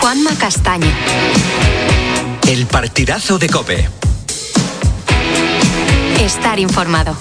Juanma Castaño. El partidazo de COPE. Estar informado.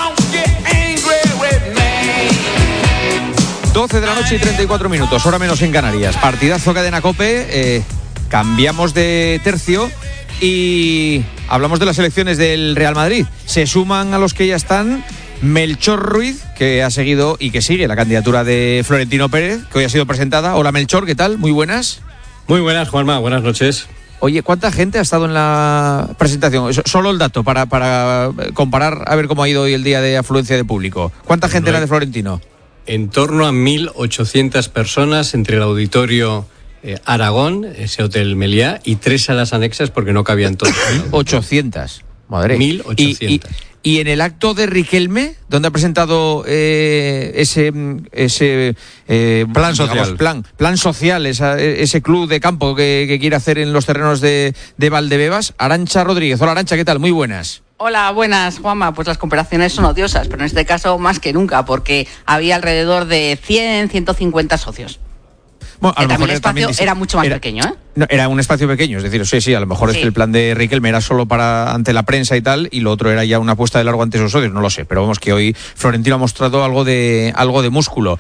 12 de la noche y 34 minutos, hora menos en Canarias. Partidazo Cadena COPE. Cambiamos de tercio y hablamos de las elecciones del Real Madrid. Se suman a los que ya están Melchor Ruiz, que ha seguido y que sigue la candidatura de Florentino Pérez, que hoy ha sido presentada. Hola Melchor, ¿qué tal? Muy buenas. Muy buenas, Juanma, buenas noches. Oye, ¿cuánta gente ha estado en la presentación? Solo el dato para comparar a ver cómo ha ido hoy el día de afluencia de público. ¿Cuánta gente era de Florentino? En torno a 1.800 personas entre el auditorio Aragón, ese Hotel Meliá, y 3 salas anexas porque no cabían todos. 800, madre. 1.800. Y en el acto de Riquelme, donde ha presentado ese plan social, plan social, ese club de campo que quiere hacer en los terrenos de Valdebebas, Arantxa Rodríguez. Hola Arantxa, ¿qué tal? Muy buenas. Hola, buenas, Juanma. Pues las comparaciones son odiosas, pero en este caso más que nunca, porque había alrededor de 150 socios. Bueno, a lo también mejor el espacio era mucho más pequeño, ¿eh? No, era un espacio pequeño, es decir, sí, a lo mejor es que el plan de Riquelme era solo para ante la prensa y tal, y lo otro era ya una apuesta de largo ante sus socios, no lo sé, pero vamos que hoy Florentino ha mostrado algo de músculo.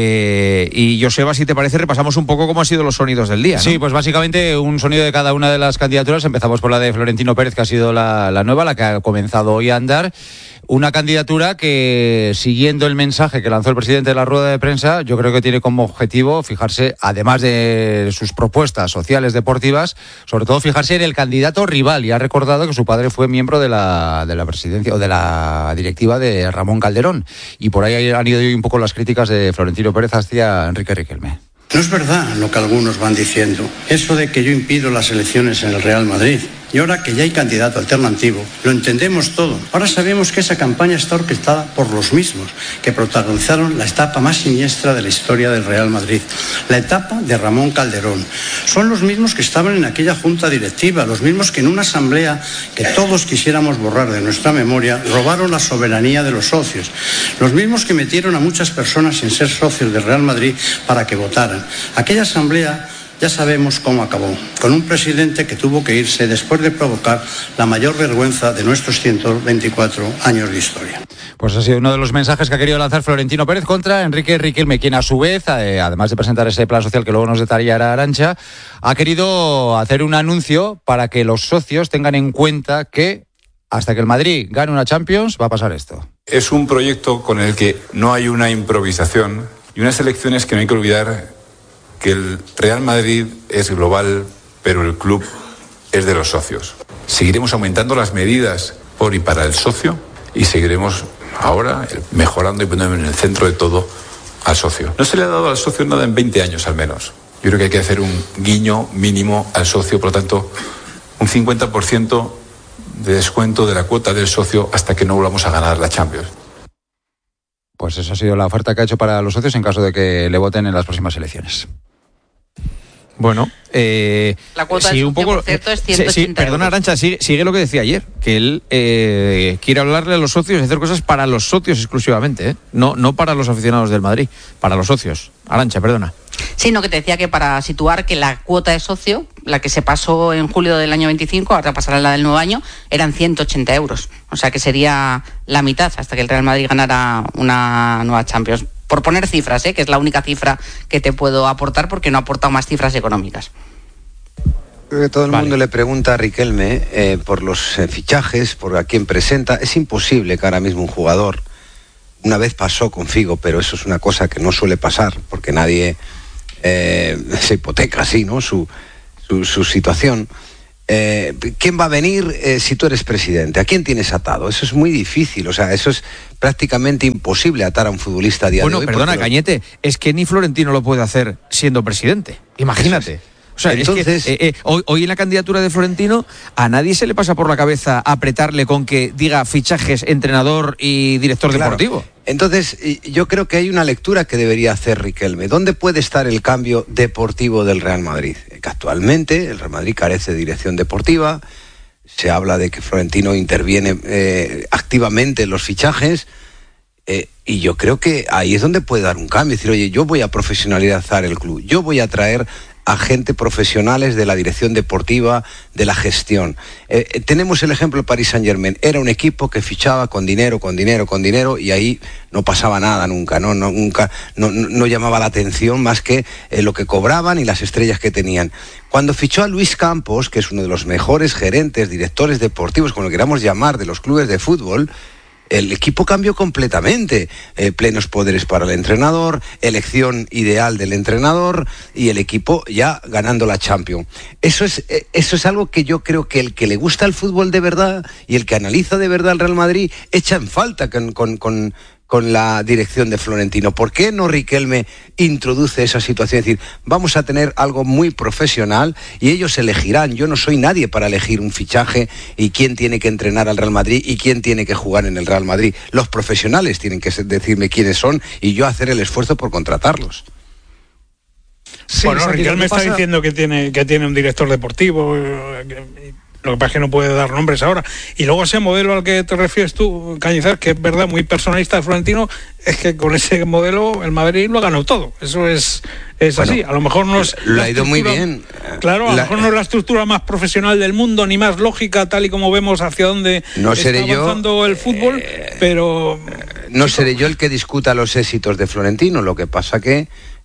Y Joseba, si te parece, repasamos un poco cómo han sido los sonidos del día, ¿no? Sí, pues básicamente un sonido de cada una de las candidaturas. Empezamos por la de Florentino Pérez, que ha sido la nueva, la que ha comenzado hoy a andar. Una candidatura que, siguiendo el mensaje que lanzó el presidente de la rueda de prensa, yo creo que tiene como objetivo fijarse, además de sus propuestas sociales deportivas, sobre todo fijarse en el candidato rival. Y ha recordado que su padre fue miembro de la presidencia o de la directiva de Ramón Calderón. Y por ahí han ido un poco las críticas de Florentino Pérez hacia Enrique Riquelme. No es verdad lo que algunos van diciendo. Eso de que yo impido las elecciones en el Real Madrid. Y ahora que ya hay candidato alternativo, lo entendemos todo. Ahora sabemos que esa campaña está orquestada por los mismos que protagonizaron la etapa más siniestra de la historia del Real Madrid, la etapa de Ramón Calderón. Son los mismos que estaban en aquella junta directiva, los mismos que en una asamblea que todos quisiéramos borrar de nuestra memoria, robaron la soberanía de los socios. Los mismos que metieron a muchas personas sin ser socios del Real Madrid para que votaran. Aquella asamblea ya sabemos cómo acabó, con un presidente que tuvo que irse después de provocar la mayor vergüenza de nuestros 124 años de historia. Pues ha sido uno de los mensajes que ha querido lanzar Florentino Pérez contra Enrique Riquelme, quien a su vez, además de presentar ese plan social que luego nos detallará Arantxa, ha querido hacer un anuncio para que los socios tengan en cuenta que hasta que el Madrid gane una Champions va a pasar esto. Es un proyecto con el que no hay una improvisación y unas elecciones que no hay que olvidar que el Real Madrid es global, pero el club es de los socios. Seguiremos aumentando las medidas por y para el socio y seguiremos ahora mejorando y poniendo en el centro de todo al socio. No se le ha dado al socio nada en 20 años al menos. Yo creo que hay que hacer un guiño mínimo al socio, por lo tanto, un 50% de descuento de la cuota del socio hasta que no volvamos a ganar la Champions. Pues esa ha sido la oferta que ha hecho para los socios en caso de que le voten en las próximas elecciones. Bueno, la cuota sí, del un poco, por cierto, es 180 perdona, Arantxa, sigue lo que decía ayer, que él quiere hablarle a los socios y hacer cosas para los socios exclusivamente, no para los aficionados del Madrid, para los socios. Arantxa, perdona. Sí, no, que te decía que para situar que la cuota de socio, la que se pasó en julio del año 25, ahora pasará la del nuevo año, eran 180 euros. O sea que sería la mitad hasta que el Real Madrid ganara una nueva Champions. Por poner cifras, que es la única cifra que te puedo aportar porque no ha aportado más cifras económicas. Creo que todo el mundo le pregunta a Riquelme por los fichajes, por a quién presenta. Es imposible que ahora mismo un jugador, una vez pasó con Figo, pero eso es una cosa que no suele pasar, porque nadie se hipoteca así, ¿no? Su situación. ¿Quién va a venir si tú eres presidente? ¿A quién tienes atado? Eso es muy difícil, o sea, eso es prácticamente imposible atar a un futbolista a día de hoy. Bueno, perdona, Cañete, es que ni Florentino lo puede hacer siendo presidente. Imagínate. O sea, entonces, es que, hoy en la candidatura de Florentino a nadie se le pasa por la cabeza apretarle con que diga fichajes, entrenador y director deportivo. Entonces, yo creo que hay una lectura que debería hacer Riquelme. ¿Dónde puede estar el cambio deportivo del Real Madrid? Que actualmente el Real Madrid carece de dirección deportiva, se habla de que Florentino interviene activamente en los fichajes, y yo creo que ahí es donde puede dar un cambio, decir, oye, yo voy a profesionalizar el club, yo voy a traer a gente profesionales de la dirección deportiva, de la gestión. Tenemos el ejemplo del Paris Saint-Germain. Era un equipo que fichaba con dinero, y ahí no pasaba nada nunca, no llamaba la atención más que lo que cobraban y las estrellas que tenían. Cuando fichó a Luis Campos, que es uno de los mejores gerentes, directores deportivos, como lo queramos llamar, de los clubes de fútbol, el equipo cambió completamente. Plenos poderes para el entrenador, elección ideal del entrenador y el equipo ya ganando la Champions. Eso es algo que yo creo que el que le gusta el fútbol de verdad y el que analiza de verdad el Real Madrid echa en falta con la dirección de Florentino. ¿Por qué no Riquelme introduce esa situación? Es decir, vamos a tener algo muy profesional y ellos elegirán. Yo no soy nadie para elegir un fichaje y quién tiene que entrenar al Real Madrid y quién tiene que jugar en el Real Madrid. Los profesionales tienen que decirme quiénes son y yo hacer el esfuerzo por contratarlos. Sí, bueno, Riquelme está diciendo que tiene un director deportivo. Lo que pasa es que no puede dar nombres ahora. Y luego ese modelo al que te refieres tú, Cañizares, que es verdad, muy personalista de Florentino, es que con ese modelo el Madrid lo ha ganado todo. Eso es bueno, así. A lo mejor no es... Lo ha ido muy bien. Claro, a lo mejor no es la estructura más profesional del mundo, ni más lógica, tal y como vemos hacia dónde está avanzando el fútbol, pero... No seré yo el que discuta los éxitos de Florentino. Lo que pasa que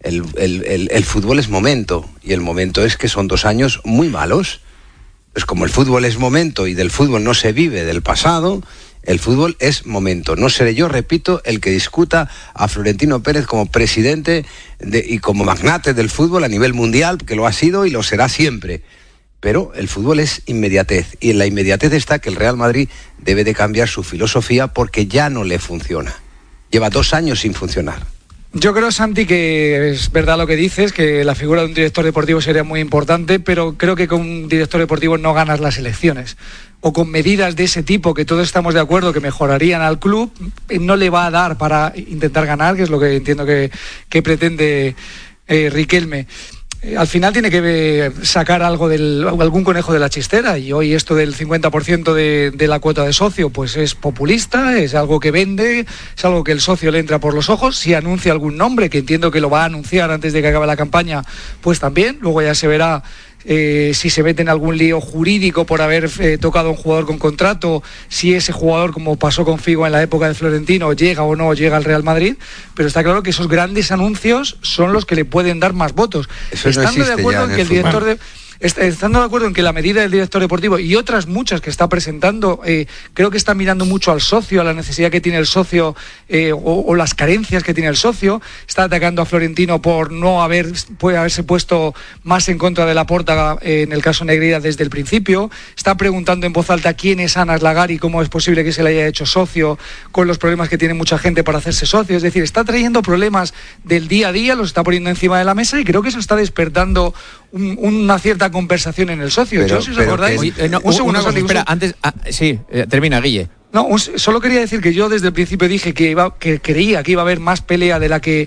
el fútbol es momento. Y el momento es que son 2 años muy malos. Pues como el fútbol es momento y del fútbol no se vive del pasado, el fútbol es momento. No seré yo, repito, el que discuta a Florentino Pérez como presidente y como magnate del fútbol a nivel mundial, que lo ha sido y lo será siempre. Pero el fútbol es inmediatez, y en la inmediatez está que el Real Madrid debe de cambiar su filosofía porque ya no le funciona. Lleva 2 años sin funcionar. Yo creo, Santi, que es verdad lo que dices, que la figura de un director deportivo sería muy importante, pero creo que con un director deportivo no ganas las elecciones. O con medidas de ese tipo, que todos estamos de acuerdo que mejorarían al club, no le va a dar para intentar ganar, que es lo que entiendo que pretende Riquelme. Al final tiene que sacar algún conejo de la chistera, y hoy esto del 50% de la cuota de socio pues es populista, es algo que vende, es algo que el socio le entra por los ojos. Si anuncia algún nombre, que entiendo que lo va a anunciar antes de que acabe la campaña, pues también, luego ya se verá si se mete en algún lío jurídico por haber tocado a un jugador con contrato, si ese jugador, como pasó con Figo en la época de Florentino, llega o no llega al Real Madrid. Pero está claro que esos grandes anuncios son los que le pueden dar más votos. Estando de acuerdo en que el director de... Estando de acuerdo en que la medida del director deportivo y otras muchas que está presentando, creo que está mirando mucho al socio, a la necesidad que tiene el socio o las carencias que tiene el socio. Está atacando a Florentino por no haberse puesto más en contra de Laporta en el caso Negreira desde el principio. Está preguntando en voz alta quién es Anas Lagari y cómo es posible que se le haya hecho socio, con los problemas que tiene mucha gente para hacerse socio. Es decir, está trayendo problemas del día a día, los está poniendo encima de la mesa, y creo que eso está despertando una cierta conversación en el socio. Pero, si os acordáis, un segundo, espera, antes, termina, Guille. No, solo quería decir que yo desde el principio dije que creía que iba a haber más pelea de la que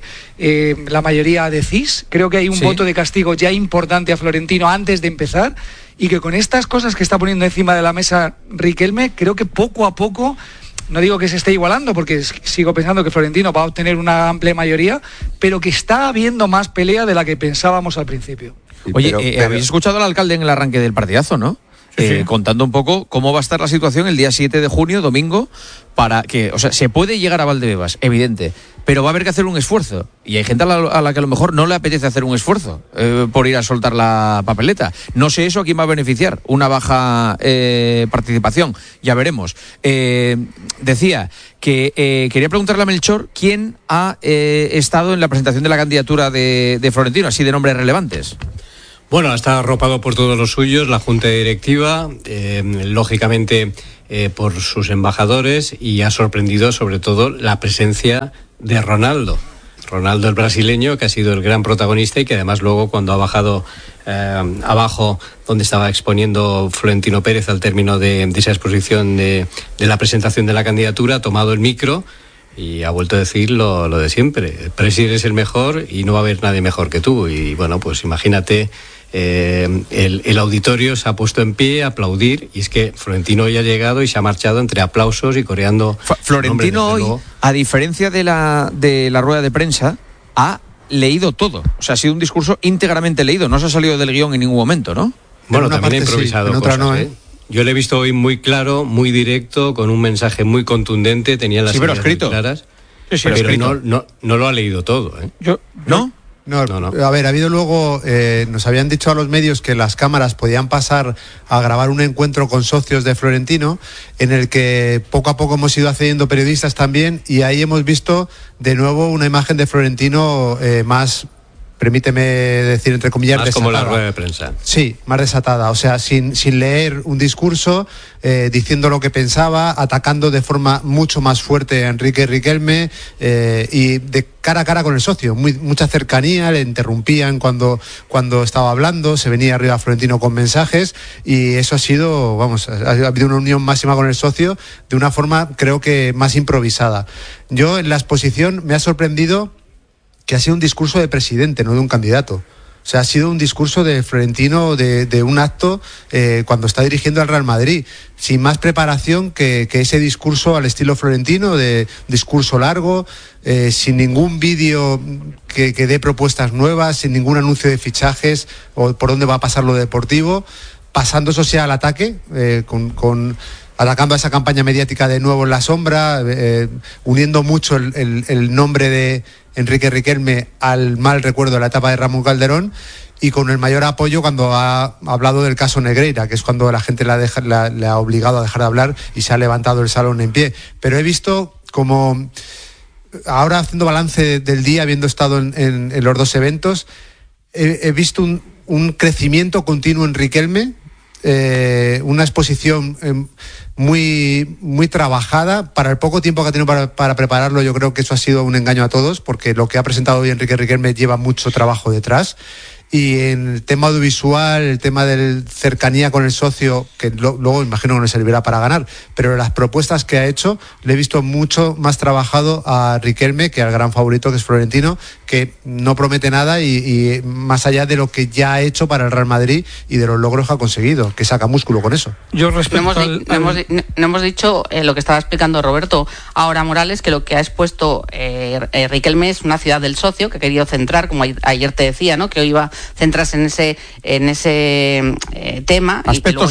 la mayoría decís. Creo que hay un voto de castigo ya importante a Florentino antes de empezar, y que con estas cosas que está poniendo encima de la mesa Riquelme, creo que poco a poco, no digo que se esté igualando, porque sigo pensando que Florentino va a obtener una amplia mayoría, pero que está habiendo más pelea de la que pensábamos al principio. Oye, habéis escuchado al alcalde en el arranque del partidazo, ¿no? Sí. Contando un poco cómo va a estar la situación el día 7 de junio, domingo, para que, o sea, se puede llegar a Valdebebas, evidente, pero va a haber que hacer un esfuerzo, y hay gente a la que a lo mejor no le apetece hacer un esfuerzo por ir a soltar la papeleta. No sé eso a quién va a beneficiar, una baja participación, ya veremos. Decía que quería preguntarle a Melchor quién ha estado en la presentación de la candidatura de Florentino, así de nombres relevantes. Bueno, está arropado por todos los suyos, la Junta Directiva, lógicamente por sus embajadores, y ha sorprendido sobre todo la presencia de Ronaldo. Ronaldo, el brasileño, que ha sido el gran protagonista y que además luego, cuando ha bajado abajo, donde estaba exponiendo Florentino Pérez al término de esa exposición de la presentación de la candidatura, ha tomado el micro y ha vuelto a decir lo de siempre. Presi, eres el mejor y no va a haber nadie mejor que tú. Y bueno, pues imagínate, el auditorio se ha puesto en pie a aplaudir, y es que Florentino hoy ha llegado y se ha marchado entre aplausos y coreando. Florentino hoy, a diferencia de la rueda de prensa, ha leído todo. O sea, ha sido un discurso íntegramente leído. No se ha salido del guión en ningún momento, ¿no? Bueno, también ha improvisado cosas, no, ¿eh? Yo le he visto hoy muy claro, muy directo, con un mensaje muy contundente, tenía las ideas muy claras. Sí, pero no lo ha leído todo, ¿eh? ¿No? No. A ver, ha habido luego, nos habían dicho a los medios que las cámaras podían pasar a grabar un encuentro con socios de Florentino, en el que poco a poco hemos ido accediendo periodistas también, y ahí hemos visto de nuevo una imagen de Florentino más, permíteme decir entre comillas, más desatada. Como la rueda de prensa. Sí, más desatada, o sea, sin leer un discurso, diciendo lo que pensaba, atacando de forma mucho más fuerte a Enrique Riquelme, y de cara a cara con el socio, mucha cercanía, le interrumpían cuando estaba hablando, se venía arriba Florentino con mensajes, y eso ha sido, ha habido una unión máxima con el socio de una forma, creo que más improvisada. Yo en la exposición me ha sorprendido que ha sido un discurso de presidente, no de un candidato. O sea, ha sido un discurso de Florentino, de un acto cuando está dirigiendo al Real Madrid, sin más preparación que ese discurso al estilo Florentino, de discurso largo, sin ningún vídeo que dé propuestas nuevas, sin ningún anuncio de fichajes o por dónde va a pasar lo deportivo, pasando eso sea al ataque, atacando a esa campaña mediática de nuevo en la sombra, uniendo mucho el nombre de Enrique Riquelme al mal recuerdo de la etapa de Ramón Calderón, y con el mayor apoyo cuando ha hablado del caso Negreira, que es cuando la gente le ha obligado a dejar de hablar y se ha levantado el salón en pie. Pero he visto como, ahora haciendo balance del día, habiendo estado en los dos eventos, he visto un crecimiento continuo en Riquelme, una exposición muy, muy trabajada. Para el poco tiempo que ha tenido para prepararlo, yo creo que eso ha sido un engaño a todos, porque lo que ha presentado hoy Enrique Riquelme lleva mucho trabajo detrás. Y en el tema audiovisual, el tema de cercanía con el socio, que luego imagino que no le servirá para ganar, pero las propuestas que ha hecho, le he visto mucho más trabajado a Riquelme que al gran favorito, que es Florentino, que no promete nada y más allá de lo que ya ha hecho para el Real Madrid y de los logros que ha conseguido, que saca músculo con eso. Yo no hemos dicho lo que estaba explicando Roberto ahora Morales, que lo que ha expuesto Riquelme es una ciudad del socio que ha querido centrar, como ayer te decía, ¿no? Que hoy iba a centrarse en ese tema. Aspecto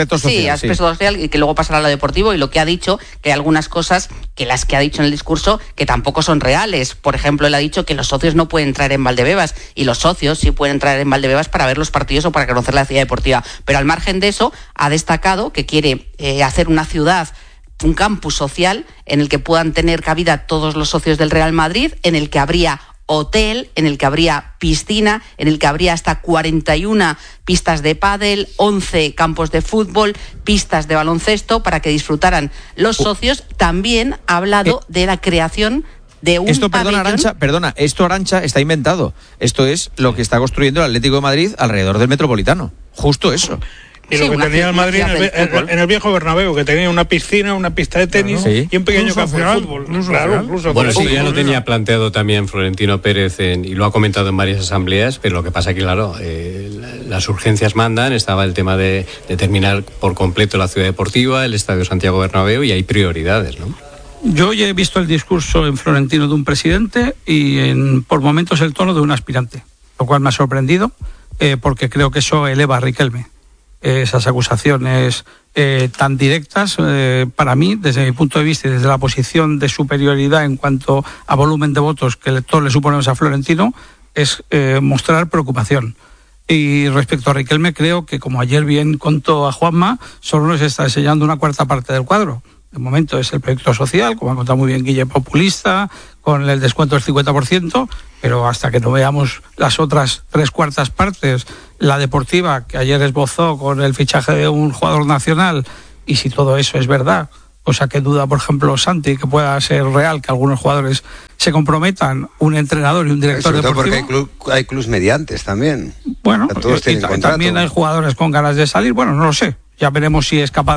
social, y que luego pasará a lo deportivo, y lo que ha dicho, que hay algunas cosas que las que ha dicho en el discurso que tampoco son reales. Por ejemplo, él ha dicho que los socios no pueden entrar en Valdebebas, y los socios sí pueden entrar en Valdebebas para ver los partidos o para conocer la ciudad deportiva. Pero al margen de eso, ha destacado que quiere hacer una ciudad, un campus social en el que puedan tener cabida todos los socios del Real Madrid, en el que habría hotel, en el que habría piscina, en el que habría hasta 41 pistas de pádel, 11 campos de fútbol, pistas de baloncesto para que disfrutaran los socios. También ha hablado de la creación de un pabellón. Esto, Arantxa, está inventado. Esto es lo que está construyendo el Atlético de Madrid alrededor del Metropolitano. Justo eso. Y lo que tenía el Madrid en el viejo Bernabéu, que tenía una piscina, una pista de tenis y un pequeño campo de fútbol. Bueno, eso ya lo tenía planteado también Florentino Pérez y lo ha comentado en varias asambleas, pero lo que pasa que, claro, las urgencias mandan. Estaba el tema de terminar por completo la ciudad deportiva, el Estadio Santiago Bernabéu, y hay prioridades, ¿no? Yo ya he visto el discurso en Florentino de un presidente y por momentos el tono de un aspirante, lo cual me ha sorprendido, porque creo que eso eleva a Riquelme. Esas acusaciones tan directas, para mí, desde mi punto de vista y desde la posición de superioridad en cuanto a volumen de votos que todos le suponemos a Florentino, es mostrar preocupación. Y respecto a Riquelme, creo que, como ayer bien contó a Juanma, solo nos está enseñando una cuarta parte del cuadro. De momento es el proyecto social, como ha contado muy bien Guille, populista, con el descuento del 50%, pero hasta que no veamos las otras 3/4 partes, la deportiva, que ayer esbozó con el fichaje de un jugador nacional, y si todo eso es verdad, cosa que duda, por ejemplo, Santi, que pueda ser real, que algunos jugadores se comprometan, un entrenador y un director deportivo. Porque hay clubs mediantes también. Bueno, y también hay jugadores con ganas de salir, bueno, no lo sé. Ya veremos si es capaz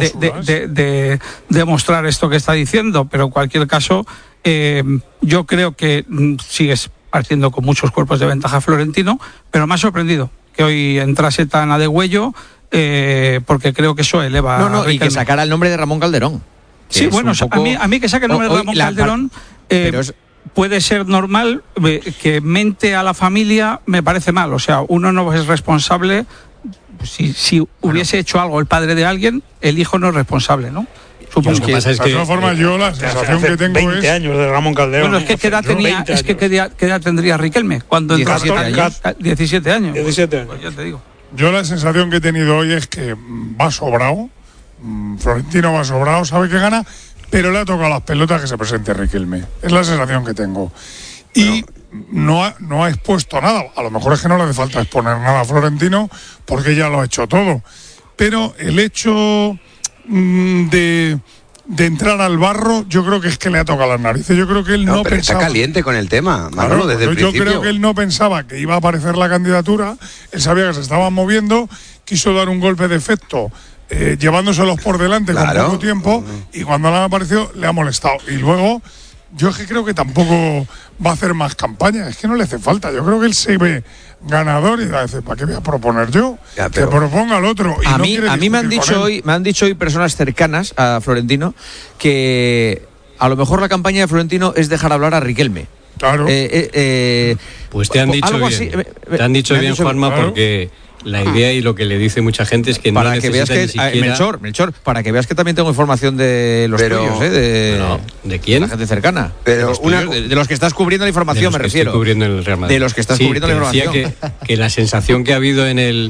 de demostrar esto que está diciendo, pero en cualquier caso, yo creo que sigues partiendo con muchos cuerpos de ventaja Florentino, pero me ha sorprendido que hoy entrase tan a degüello, porque creo que eso eleva. Y que sacara el nombre de Ramón Calderón. Sí, bueno, a mí que saque el nombre de Ramón Calderón. puede ser normal, que mente a la familia me parece mal. O sea, uno no es responsable. Si hubiese hecho algo el padre de alguien, el hijo no es responsable, ¿no? Supongo que pasa es que de todas formas yo la sensación que tengo 20 años de Ramón Calderón. Bueno, es que ¿qué edad tendría Riquelme? Cuando 17 años. 17 años. Pues ya te digo. Yo la sensación que he tenido hoy es que va sobrado. Florentino va sobrado, sabe que gana, pero le ha tocado las pelotas que se presente Riquelme. Es la sensación que tengo. Y no ha expuesto nada. A lo mejor es que no le hace falta exponer nada a Florentino porque ya lo ha hecho todo. Pero el hecho de entrar al barro, yo creo que es que le ha tocado las narices. Yo creo que él no pero pensaba. Está caliente con el tema, Manolo, claro, desde el yo principio. creo que él no pensaba que iba a aparecer la candidatura. Él sabía que se estaban moviendo, quiso dar un golpe de efecto, llevándoselos por delante con poco tiempo, y cuando le ha aparecido le ha molestado. Y luego, yo es que creo que tampoco va a hacer más campaña, es que no le hace falta. Yo creo que él se ve ganador y dice, ¿para qué voy a proponer yo? Que proponga al otro. Y a mí me han dicho hoy personas cercanas a Florentino que a lo mejor la campaña de Florentino es dejar hablar a Riquelme. Claro. Pues te han dicho bien. Te han dicho bien, Juanma, porque la idea y lo que le dice mucha gente es que para no que veas que siquiera... Melchor, para que veas que también tengo información de los tuyos, ¿de quién? La gente cercana. Pero de los que estás cubriendo la información, me refiero. Cubriendo el Real Madrid. De los que estás cubriendo la información. Que la sensación que ha habido en el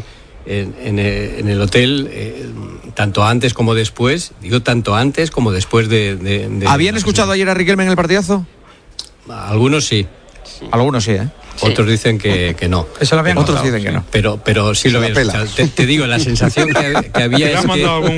hotel, tanto antes como después, digo tanto antes como después de ¿Habían escuchado ayer a Riquelme en el partidazo? Algunos sí. Algunos sí, ¿eh? Otros dicen que no. Eso lo habían Otros dicen que no. Pero sí lo habían escuchado. Te digo, la sensación que había es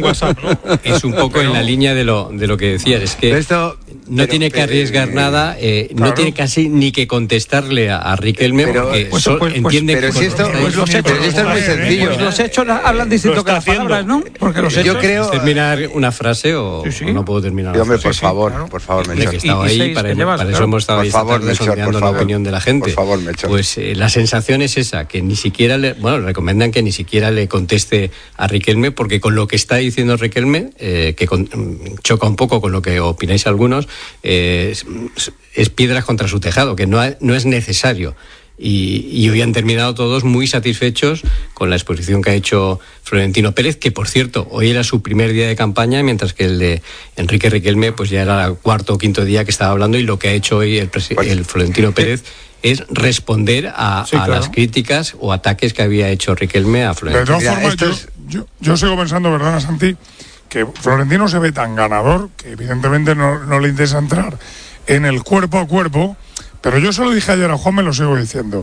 que es un poco en la línea de lo que decías. Es que no tiene que arriesgar nada, no tiene casi ni que contestarle a Riquelme, porque entiende que... esto es muy sencillo. Los hechos hablan distinto que las palabras, ¿no? Porque los hechos... Yo creo... ¿Terminar una frase o no puedo terminar una frase? Hombre, por favor, Melchor. Que he estado ahí, para eso hemos estado ahí sondeando la opinión de la gente. Por favor, Melchor. Pues la sensación es esa, que ni siquiera recomiendan que ni siquiera le conteste a Riquelme, porque con lo que está diciendo Riquelme, choca un poco con lo que opináis algunos, es piedras contra su tejado, que no es necesario. Y hoy han terminado todos muy satisfechos con la exposición que ha hecho Florentino Pérez, que por cierto, hoy era su primer día de campaña, mientras que el de Enrique Riquelme pues ya era el cuarto o quinto día que estaba hablando, y lo que ha hecho hoy el Florentino Pérez es responder a las críticas o ataques que había hecho Riquelme a Florentino. De todas formas, yo sigo pensando, ¿verdad, Santi?, que Florentino se ve tan ganador que evidentemente no le interesa entrar en el cuerpo a cuerpo, pero yo se lo dije ayer a Juan, me lo sigo diciendo.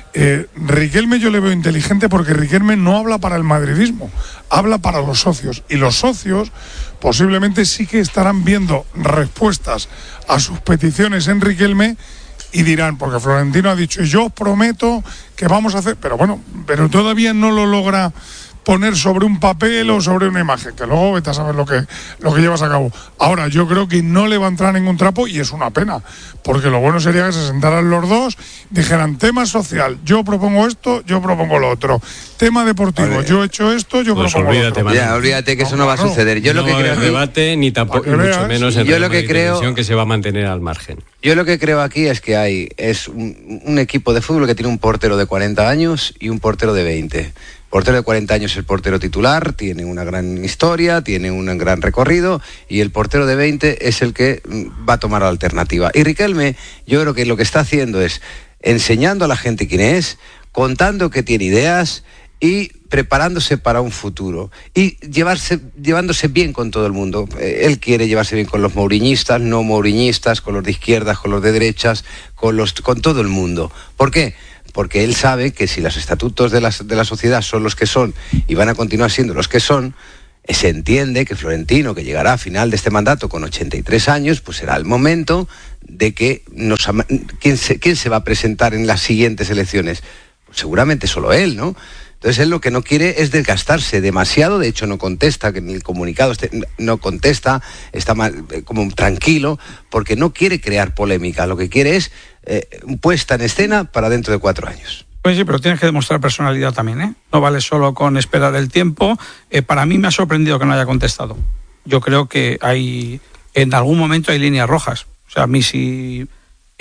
Riquelme yo le veo inteligente porque Riquelme no habla para el madridismo, habla para los socios, y los socios posiblemente sí que estarán viendo respuestas a sus peticiones en Riquelme y dirán, porque Florentino ha dicho, yo os prometo que vamos a hacer, pero todavía no lo logra poner sobre un papel o sobre una imagen, que luego vete a saber lo que llevas a cabo. Ahora, yo creo que no le va a entrar ningún trapo, y es una pena, porque lo bueno sería que se sentaran los dos, dijeran, tema social, yo propongo esto, yo propongo lo otro, tema deportivo, yo he hecho esto, yo propongo lo otro. Ya, olvídate que eso no va a suceder. Yo lo que creo es debate, ni tampoco, mucho menos en televisión, que se va a mantener al margen. Yo lo que creo aquí es que es un equipo de fútbol que tiene un portero de 40 años y un portero de 20. Portero de 40 años es el portero titular, tiene una gran historia, tiene un gran recorrido, y el portero de 20 es el que va a tomar la alternativa. Y Riquelme, yo creo que lo que está haciendo es enseñando a la gente quién es, contando que tiene ideas y preparándose para un futuro, y llevándose bien con todo el mundo. Él quiere llevarse bien con los mouriñistas, no mouriñistas, con los de izquierdas, con los de derechas, con todo el mundo. ¿Por qué? Porque él sabe que si los estatutos de la sociedad son los que son y van a continuar siendo los que son, se entiende que Florentino, que llegará a final de este mandato con 83 años, pues será el momento de que ¿quién se va a presentar en las siguientes elecciones? Pues seguramente solo él, ¿no? Entonces él lo que no quiere es desgastarse demasiado, de hecho no contesta, que ni el comunicado no contesta, está como tranquilo, porque no quiere crear polémica, lo que quiere es puesta en escena para dentro de 4 años. Pues sí, pero tienes que demostrar personalidad también, ¿eh? No vale solo con esperar el tiempo. Para mí me ha sorprendido que no haya contestado. Yo creo que en algún momento hay líneas rojas. O sea, a mí si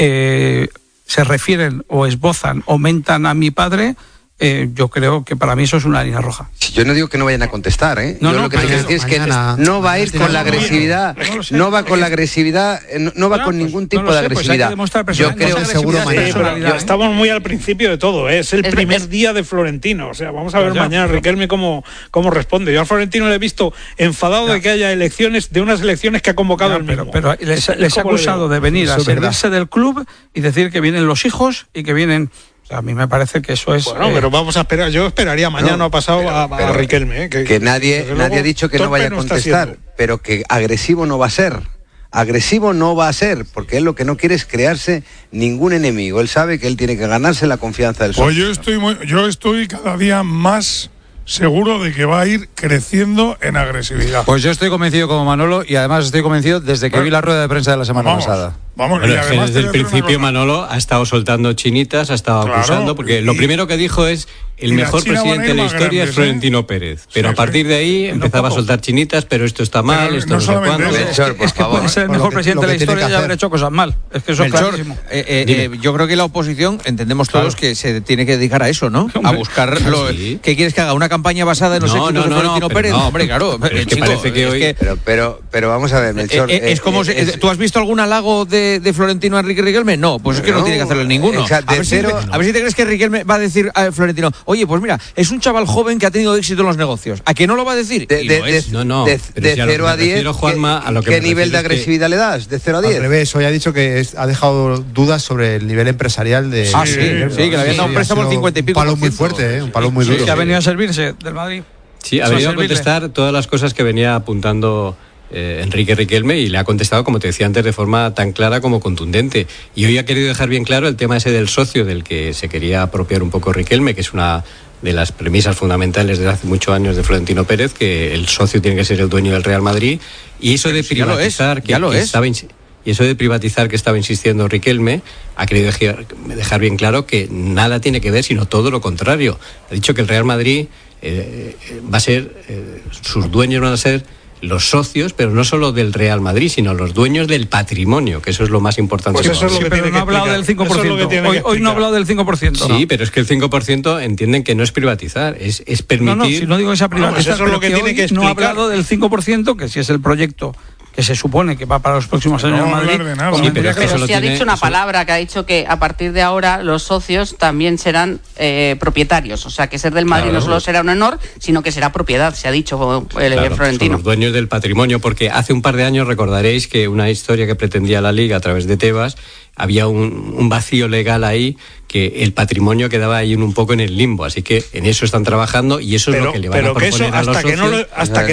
se refieren o esbozan o mentan a mi padre, yo creo que para mí eso es una línea roja. Yo no digo que no vayan a contestar, ¿eh? No, yo no, lo que te quiero decir es que no va a ir con la agresividad, no va con la agresividad, no va con ningún tipo de agresividad. Yo creo que seguro mañana. Estamos muy al principio de todo, ¿eh? Es el primer día de Florentino, o sea, vamos a ver mañana Riquelme cómo responde. Yo a Florentino le he visto enfadado de que haya elecciones, de unas elecciones que ha convocado él mismo. Pero les ha acusado de venir a servirse del club y decir que vienen los hijos y que vienen... O sea, a mí me parece que eso es... Bueno, pero vamos a esperar. Yo esperaría mañana pasado a Riquelme. Que nadie ha dicho que no vaya a contestar, pero que agresivo no va a ser. Agresivo no va a ser, porque él lo que no quiere es crearse ningún enemigo. Él sabe que él tiene que ganarse la confianza del socio. Pues yo estoy cada día más seguro de que va a ir creciendo en agresividad. Pues yo estoy convencido como Manolo, y además estoy convencido desde que vi la rueda de prensa de la semana pasada. Bueno, y además desde el principio Manolo ha estado soltando chinitas, ha estado acusando, porque lo primero que dijo es el mejor presidente de la historia es Florentino Pérez. Pero a partir de ahí empezaba a soltar chinitas, pero esto está mal, esto no sé cuándo. Es que puede ser el mejor presidente de la historia y haber hecho cosas mal. Es que eso es clarísimo. Yo creo que la oposición, entendemos todos que se tiene que dedicar a eso, ¿no? A buscar ¿qué quieres que haga? ¿Una campaña basada en los éxitos de Florentino Pérez? No, hombre, claro. Es que parece que hoy... Pero vamos a ver, Melchor. Es como ¿tú has visto algún halago de Florentino a Enrique Riquelme? No, pues es que no tiene que hacerle ninguno. A ver si te crees que Riquelme va a decir a Florentino, oye, pues mira, es un chaval joven que ha tenido éxito en los negocios. ¿A qué no lo va a decir? De 0 a 10, ¿qué nivel de agresividad le das? ¿De 0 a 10? Al revés, hoy ha dicho que ha dejado dudas sobre el nivel empresarial de... Sí, que le habían dado un préstamo al 50 y pico. Un palo muy fuerte, un palo muy duro. Que ha venido a servirse del Madrid. Sí, ha venido a contestar todas las cosas que venía apuntando Enrique Riquelme, y le ha contestado, como te decía antes, de forma tan clara como contundente. Y hoy ha querido dejar bien claro el tema ese del socio, del que se quería apropiar un poco Riquelme, que es una de las premisas fundamentales desde hace muchos años de Florentino Pérez, que el socio tiene que ser el dueño del Real Madrid, y eso de privatizar y eso de privatizar que estaba insistiendo Riquelme, ha querido dejar bien claro que nada tiene que ver, sino todo lo contrario. Ha dicho que el Real Madrid va a ser, sus dueños van a ser los socios, pero no solo del Real Madrid, sino los dueños del patrimonio, que eso es lo más importante. Pues eso es lo que pero no ha hablado del 5%. Hoy no ha hablado del 5%. Sí, pero es que el 5% entienden que no es privatizar, es permitir... No, si no digo que sea privatizar, eso es lo que tiene que explicar. No ha hablado del 5%, que si es el proyecto que se supone que va para los próximos años en Madrid. Sí, pero es que pero sí ha dicho una palabra, que ha dicho que a partir de ahora los socios también serán propietarios. O sea, que ser del Madrid no solo será un honor, sino que será propiedad, se ha dicho Florentino. Son los dueños del patrimonio, porque hace un par de años recordaréis que una historia que pretendía la Liga a través de Tebas, había un vacío legal ahí, que el patrimonio quedaba ahí un poco en el limbo, así que en eso están trabajando, y eso es lo que le van a proponer a los socios. Hasta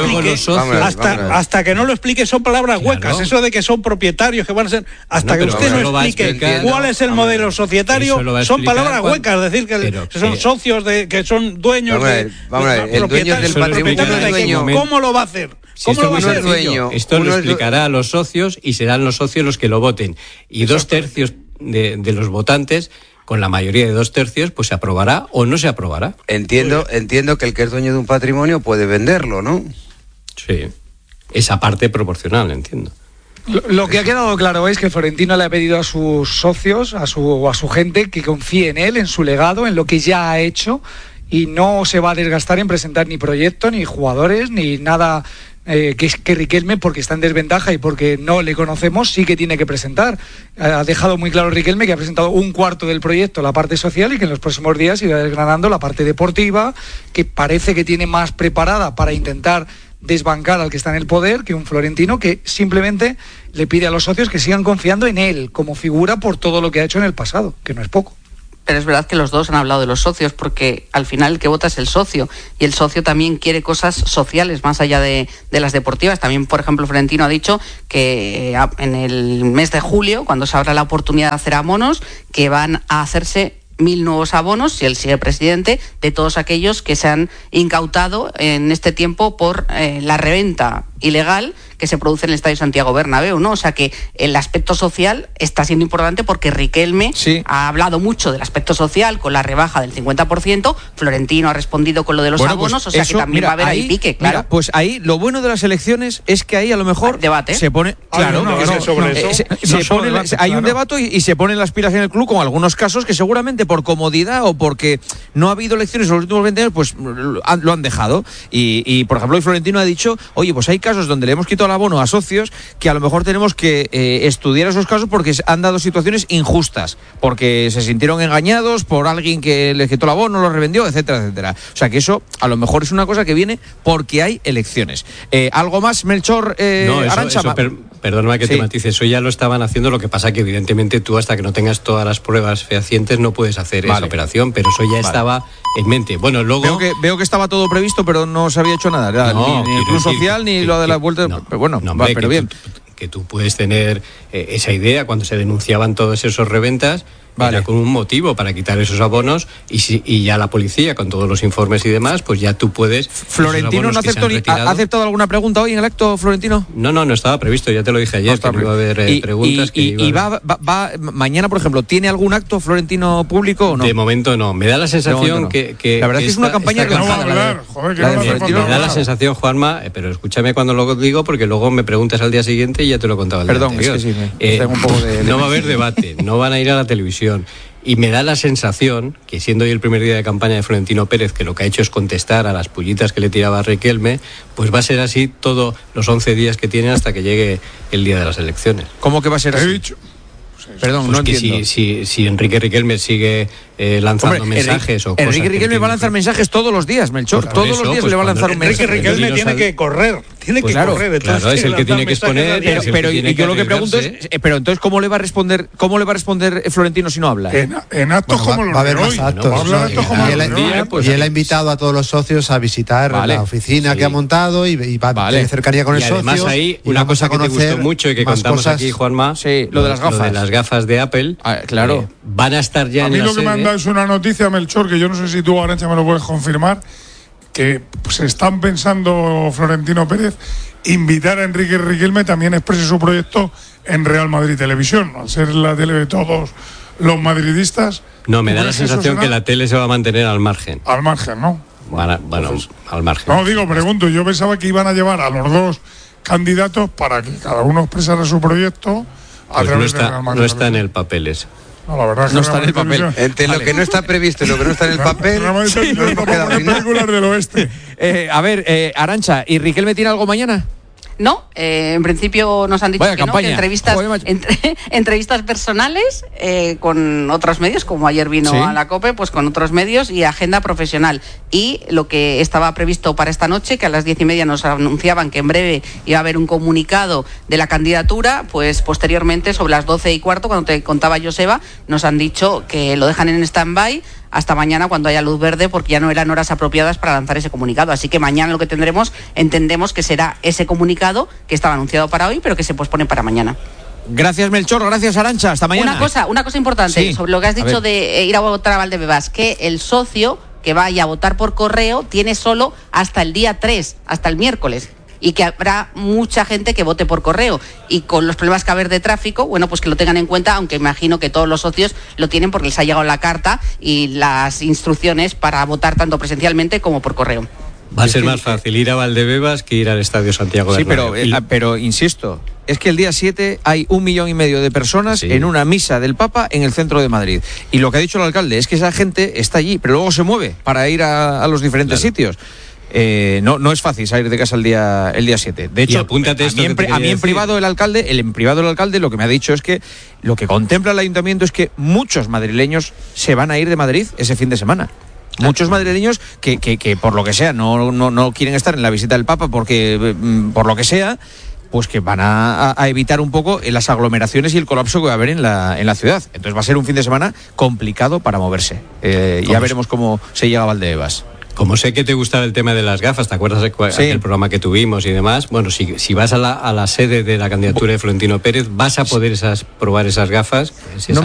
que no lo explique son palabras huecas, eso de que son propietarios, que van a ser, hasta que usted no explique cuál es el modelo societario, son palabras huecas, es decir, que son socios, que son dueños el dueño del patrimonio, ¿cómo lo va a hacer? ¿Cómo lo va a hacer? Esto lo explicará a los socios, y serán los socios los que lo voten, y 2/3 de los votantes, con la mayoría de 2/3, pues se aprobará o no se aprobará. Entiendo que el que es dueño de un patrimonio puede venderlo, ¿no? Sí, esa parte proporcional, entiendo. Lo que ha quedado claro es que Florentino le ha pedido a sus socios, a su gente, que confíe en él, en su legado, en lo que ya ha hecho, y no se va a desgastar en presentar ni proyecto, ni jugadores, ni nada que Riquelme, porque está en desventaja y porque no le conocemos, sí que tiene que presentar. Ha dejado muy claro Riquelme que ha presentado un cuarto del proyecto, la parte social, y que en los próximos días irá desgranando la parte deportiva, que parece que tiene más preparada para intentar desbancar al que está en el poder, que un Florentino que simplemente le pide a los socios que sigan confiando en él como figura por todo lo que ha hecho en el pasado, que no es poco. Pero es verdad que los dos han hablado de los socios, porque al final el que vota es el socio, y el socio también quiere cosas sociales más allá de las deportivas. También, por ejemplo, Florentino ha dicho que en el mes de julio, cuando se abra la oportunidad de hacer abonos, que van a hacerse 1.000 nuevos abonos, si él sigue presidente, de todos aquellos que se han incautado en este tiempo por la reventa ilegal que se produce en el Estadio Santiago Bernabéu, ¿no? O sea que el aspecto social está siendo importante porque Riquelme ha hablado mucho del aspecto social con la rebaja del 50%, Florentino ha respondido con lo de los abonos, pues o sea eso, que también va a haber ahí pique, claro. Mira, pues ahí lo bueno de las elecciones es que ahí a lo mejor debate. Se pone, hay un debate y se ponen las pilas en el club con algunos casos que seguramente por comodidad o porque no ha habido elecciones en los últimos 20 años, pues lo han dejado. Y por ejemplo, hoy Florentino ha dicho, oye, pues hay casos donde le hemos quitado el abono a socios que a lo mejor tenemos que estudiar esos casos porque han dado situaciones injustas, porque se sintieron engañados por alguien que les quitó el abono, lo revendió, etcétera, etcétera. O sea que eso a lo mejor es una cosa que viene porque hay elecciones. ¿Algo más, Melchor Arantxa? Perdóname que te matice, eso ya lo estaban haciendo, lo que pasa que evidentemente tú hasta que no tengas todas las pruebas fehacientes no puedes hacer esa operación, pero eso ya estaba en mente. Bueno, luego... Veo que estaba todo previsto, pero no se había hecho nada, ni el Club Social, ni lo de la vuelta... pero bueno, pero bien. Que tú puedes tener esa idea cuando se denunciaban todos esos reventas, era con un motivo para quitar esos abonos y ya la policía con todos los informes y demás, pues ya tú puedes... ¿Florentino no ha aceptado alguna pregunta hoy en el acto, Florentino? No estaba previsto, ya te lo dije ayer, que no iba a haber preguntas. Va mañana, por ejemplo, ¿tiene algún acto Florentino público o no? De momento no, me da la sensación que la verdad es que es una campaña que no va a hablar, me da la sensación, Juanma, pero escúchame cuando lo digo, porque luego me preguntas al día siguiente y ya te lo he contado el día anterior. Es que sí, tengo un poco de... No va a haber debate, no van a ir a la televisión. Y me da la sensación que siendo hoy el primer día de campaña de Florentino Pérez, que lo que ha hecho es contestar a las pullitas que le tiraba a Riquelme, pues va a ser así todos los 11 días que tiene hasta que llegue el día de las elecciones. ¿Cómo que va a ser así? Perdón, pues no entiendo. Si Enrique Riquelme sigue lanzando mensajes o cosas. Enrique Riquelme va a lanzar mensajes todos los días, Melchor. Todos los días le va a lanzar un mensaje. Enrique Riquelme tiene que correr. Claro, es el que tiene que exponer. Pero yo lo que pregunto es, pero entonces ¿cómo le va a responder Florentino si no habla? En actos como los va a haber más actos. Y él ha invitado a todos los socios a visitar la oficina que ha montado y va a tener cercanía con el socio. Y además ahí una cosa que te gustó mucho y que contamos aquí, Juanma, lo de las gafas. Lo de las gafas de Apple. Claro. Van a estar ya en la sede. A mí lo que me han dado es una noticia, Melchor, que yo no sé si tú, Arantxa, me lo puedes confirmar, que se están pensando Florentino Pérez invitar a Enrique Riquelme también exprese su proyecto en Real Madrid Televisión, al ser la tele de todos los madridistas. No, me da la sensación que la tele se va a mantener al margen. Al margen, ¿no? Bueno, al margen. No, pregunto, yo pensaba que iban a llevar a los dos candidatos para que cada uno expresara su proyecto a través de Real Madrid. No está en el papel eso. No, la verdad es que no está en el papel. Entre lo que no está previsto y lo que no está en el papel, películas del oeste. A ver, Arantxa, ¿y Riquelme tiene algo mañana? No, en principio nos han dicho que campaña. No, que entrevistas personales con otros medios, como ayer vino a la COPE, pues con otros medios y agenda profesional. Y lo que estaba previsto para esta noche, que a las 10:30 nos anunciaban que en breve iba a haber un comunicado de la candidatura, pues posteriormente sobre las 12:15, cuando te contaba Joseba, nos han dicho que lo dejan en stand-by hasta mañana cuando haya luz verde, porque ya no eran horas apropiadas para lanzar ese comunicado. Así que mañana lo que tendremos, entendemos que será ese comunicado que estaba anunciado para hoy, pero que se pospone para mañana. Gracias, Melchor, gracias, Arantxa, hasta mañana. Una cosa importante sobre lo que has dicho de ir a votar a Valdebebas, que el socio que vaya a votar por correo tiene solo hasta el día 3, hasta el miércoles. Y que habrá mucha gente que vote por correo. Y con los problemas que va a haber de tráfico, bueno, pues que lo tengan en cuenta, aunque imagino que todos los socios lo tienen porque les ha llegado la carta y las instrucciones para votar tanto presencialmente como por correo. Va a ser más fácil ir a Valdebebas que ir al Estadio Santiago Bernabéu. Sí, pero insisto, es que el día 7 hay 1,5 millones de personas en una misa del Papa en el centro de Madrid. Y lo que ha dicho el alcalde es que esa gente está allí, pero luego se mueve para ir a los diferentes sitios. No es fácil salir de casa el día 7. De hecho, a mí en privado el alcalde lo que me ha dicho es que lo que contempla el ayuntamiento es que muchos madrileños se van a ir de Madrid ese fin de semana. Muchos madrileños que por lo que sea no quieren estar en la visita del Papa porque por lo que sea, pues que van a evitar un poco las aglomeraciones y el colapso que va a haber en la ciudad. Entonces va a ser un fin de semana complicado para moverse. Ya veremos cómo se llega a Valdebebas. Como sé que te gustaba el tema de las gafas, ¿te acuerdas del programa que tuvimos y demás? Bueno, si vas a la sede de la candidatura de Florentino Pérez, vas a poder probar esas gafas.